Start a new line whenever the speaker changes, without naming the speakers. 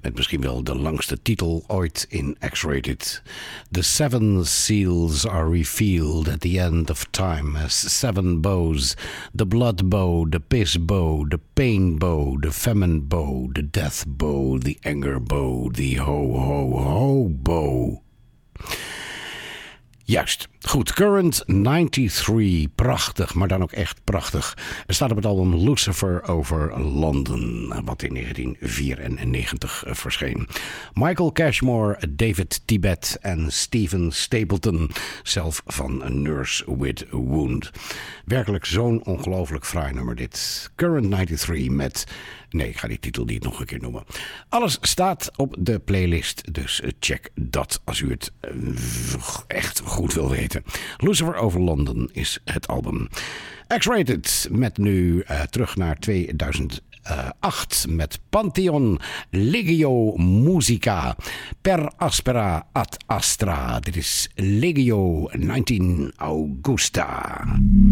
met misschien wel de langste titel ooit in X-Rated. The seven seals are revealed at the end of time as seven bows. The blood bow, the piss bow, the pain bow, the famine bow, the death bow, the anger bow, the ho bow. Juist. Goed, Current 93. Prachtig, maar dan ook echt prachtig. Er staat op het album Lucifer over London, wat in 1994 verscheen. Michael Cashmore, David Tibet en Steven Stapleton, zelf van Nurse with a Wound. Werkelijk zo'n ongelooflijk fraai nummer dit. Current 93 met... Nee, ik ga die titel niet nog een keer noemen. Alles staat op de playlist, dus check dat als u het echt goed wil weten. Lucifer over London is het album. X-Rated met nu terug naar 2008 met Pantheon Legio Musica per aspera ad astra. Dit is Legio 19 Augusta.